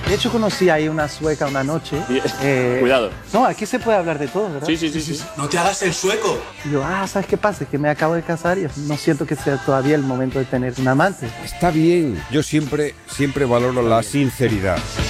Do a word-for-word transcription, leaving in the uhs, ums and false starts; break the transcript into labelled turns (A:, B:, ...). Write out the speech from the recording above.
A: De hecho, conocí ahí una sueca una noche.
B: Eh, Cuidado.
A: No, aquí se puede hablar de todo, ¿verdad?
B: Sí, sí, sí, sí.
C: No te hagas el sueco.
A: Y yo, ah, ¿sabes qué pasa? Es que me acabo de casar y no siento que sea todavía el momento de tener un amante.
D: Está bien. Yo siempre, siempre valoro la sinceridad.